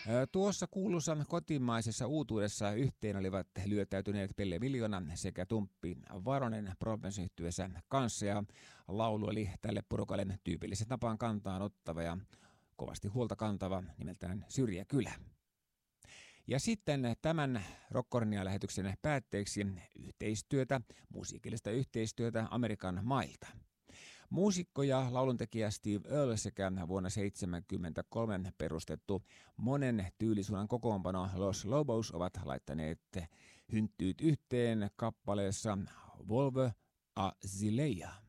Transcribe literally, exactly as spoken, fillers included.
Ö, Tuossa kuuluisa kotimaisessa uutuudessa yhteen olivat lyötäytyneet Pelle Miljoona sekä Tumppi Varonen Province-yhtyeessä kanssa, ja laulu oli tälle porukalle tyypillisen tapaan kantaan ottava ja kovasti huolta kantava, nimeltään Syrjäkylä. Ja sitten tämän Rockornia-lähetyksen päätteeksi yhteistyötä, musiikillista yhteistyötä Amerikan mailta. Muusikko ja lauluntekijä Steve Earle sekä vuonna seitsemänkymmentäkolme perustettu monen tyylisuunnan kokoonpano Los Lobos ovat laittaneet hynttyyt yhteen kappaleessa Volvo a Zileia.